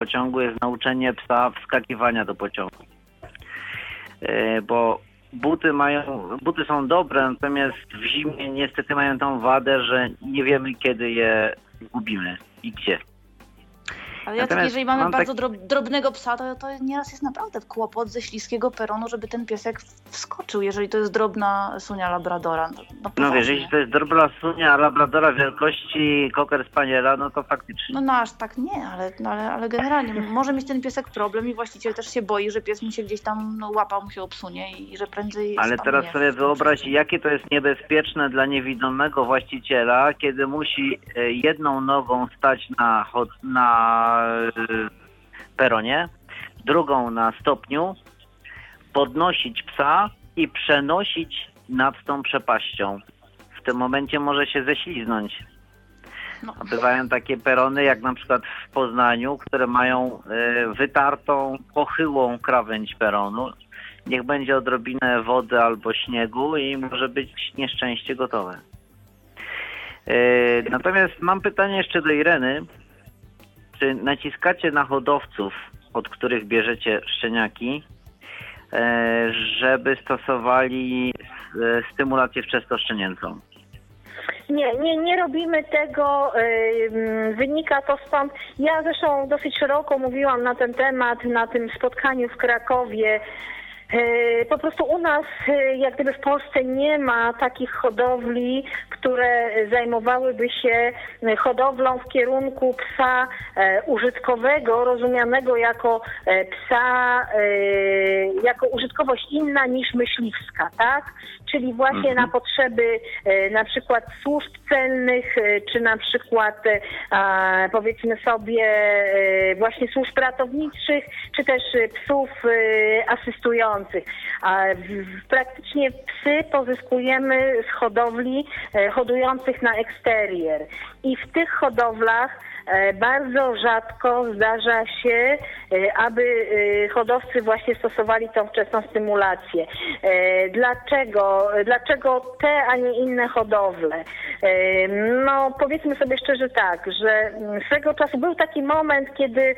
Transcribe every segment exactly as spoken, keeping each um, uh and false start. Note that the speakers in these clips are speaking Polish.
pociągu jest nauczenie psa wskakiwania do pociągu. Yy, bo buty mają, buty są dobre, natomiast w zimie niestety mają tą wadę, że nie wiemy, kiedy je zgubimy i gdzie. Ale Jacek, Natomiast jeżeli mamy mam bardzo tak... drobnego psa, to, to nieraz jest naprawdę kłopot ze śliskiego peronu, żeby ten piesek wskoczył, jeżeli to jest drobna sunia labradora. No, no, no wiesz, jeśli to jest drobna sunia labradora wielkości cocker spaniela, no to faktycznie. No, no aż tak nie, ale, no, ale, ale generalnie może mieć ten piesek problem i właściciel też się boi, że pies mu się gdzieś tam, no, łapa mu się obsunie i że prędzej Ale spadnie. teraz sobie wyobraź, jakie to jest niebezpieczne dla niewidomego właściciela, kiedy musi jedną nogą stać na, na peronie, drugą na stopniu, podnosić psa i przenosić nad tą przepaścią. W tym momencie może się ześliznąć. No. Bywają takie perony, jak na przykład w Poznaniu, które mają wytartą, pochyłą krawędź peronu. Niech będzie odrobinę wody albo śniegu i może być nieszczęście gotowe. Natomiast mam pytanie jeszcze do Ireny. Czy naciskacie na hodowców, od których bierzecie szczeniaki, żeby stosowali stymulację wczesnoszczenięcą? Nie, nie, nie robimy tego. Wynika to stąd. Ja zresztą dosyć szeroko mówiłam na ten temat na tym spotkaniu w Krakowie. Po prostu u nas, jak gdyby w Polsce nie ma takich hodowli, które zajmowałyby się hodowlą w kierunku psa użytkowego, rozumianego jako psa, jako użytkowość inna niż myśliwska, tak? Czyli właśnie mhm. na potrzeby na przykład służb celnych, czy na przykład powiedzmy sobie właśnie służb ratowniczych, czy też psów asystujących. Praktycznie psy pozyskujemy z hodowli hodujących na eksterier. I w tych hodowlach bardzo rzadko zdarza się, aby hodowcy właśnie stosowali tą wczesną stymulację. Dlaczego? Dlaczego te, a nie inne hodowle? No powiedzmy sobie szczerze tak, że swego czasu był taki moment, kiedy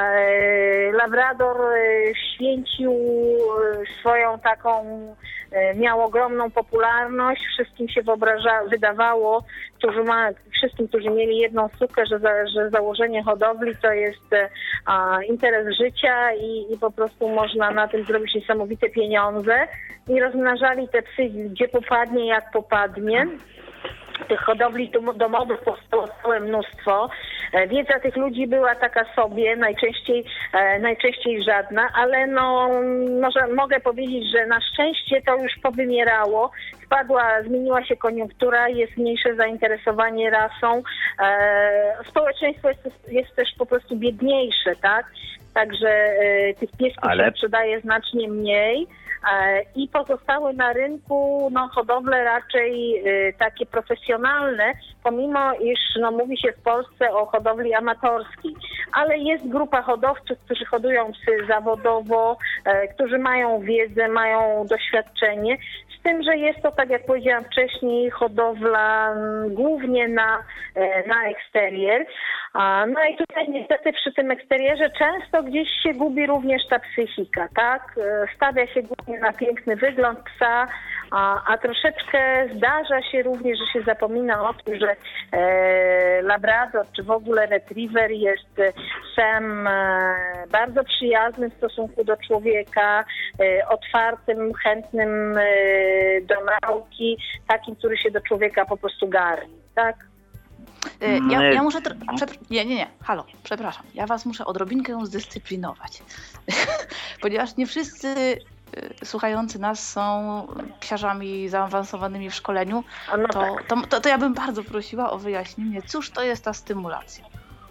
Labrador święcił swoją taką, miał ogromną popularność, wszystkim się wyobraża, wydawało, którzy ma, wszystkim, którzy mieli jedną sukę, że, za, że założenie hodowli to jest a, interes życia i, i po prostu można na tym zrobić niesamowite pieniądze i rozmnażali te psy gdzie popadnie, jak popadnie. Tych hodowli domowych powstało całe mnóstwo. Wiedza tych ludzi była taka sobie, najczęściej, najczęściej żadna, ale no, może mogę powiedzieć, że na szczęście to już powymierało. Spadła, zmieniła się koniunktura, jest mniejsze zainteresowanie rasą. Społeczeństwo jest, jest też po prostu biedniejsze, tak? Także tych piesków ale... się sprzedaje znacznie mniej. I pozostały na rynku no, hodowle raczej y, takie profesjonalne, pomimo iż no, mówi się w Polsce o hodowli amatorskiej. Ale jest grupa hodowców, którzy hodują psy zawodowo, y, którzy mają wiedzę, mają doświadczenie. Z tym, że jest to, tak jak powiedziałam wcześniej, hodowla m, głównie na, y, na eksterier. A, no i tutaj niestety przy tym eksterierze często gdzieś się gubi również ta psychika, tak? Stawia się głównie na piękny wygląd psa, a, a troszeczkę zdarza się również, że się zapomina o tym, że e, Labrador czy w ogóle Retriever jest psem e, bardzo przyjaznym w stosunku do człowieka, e, otwartym, chętnym e, do nauki, takim, który się do człowieka po prostu garni, tak? Ja, ja muszę... Tr- przed... Nie, nie, nie. Halo, przepraszam. Ja was muszę odrobinkę zdyscyplinować. Ponieważ nie wszyscy y, słuchający nas są psiarzami zaawansowanymi w szkoleniu, no to, tak. to, to, to ja bym bardzo prosiła o wyjaśnienie, cóż to jest ta stymulacja.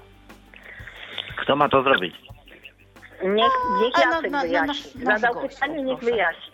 Kto ma to zrobić? Niech, niech A, Jacek na, na, wyjaśni. na, Zadał gościu, pytanie, niech proszę. wyjaśni.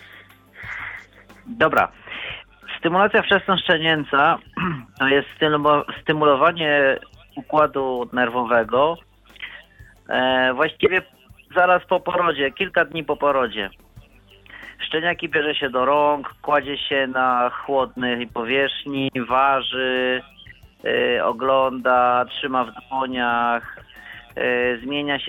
Dobra. Stymulacja wczesnoszczenięca to jest stymulowanie układu nerwowego e, właściwie zaraz po porodzie, kilka dni po porodzie. Szczeniaki bierze się do rąk, kładzie się na chłodnej powierzchni, waży, e, ogląda, trzyma w dłoniach. zmienia się